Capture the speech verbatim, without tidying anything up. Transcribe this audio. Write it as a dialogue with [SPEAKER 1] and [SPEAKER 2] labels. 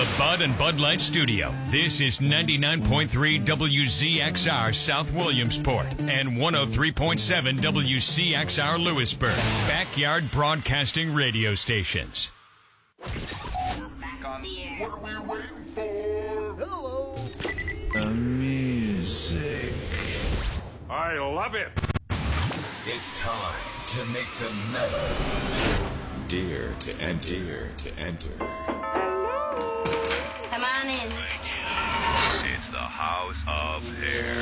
[SPEAKER 1] Bud and Bud Light Studio, this is ninety-nine point three W Z X R South Williamsport and one oh three point seven W C X R Lewisburg, backyard broadcasting radio stations.
[SPEAKER 2] We're back on the air. What are we waiting for?
[SPEAKER 3] Hello.
[SPEAKER 4] The music.
[SPEAKER 5] I love it.
[SPEAKER 6] It's time to make the metal dare to enter. Dare to enter.
[SPEAKER 7] Come on in.
[SPEAKER 8] It's the House of Hair.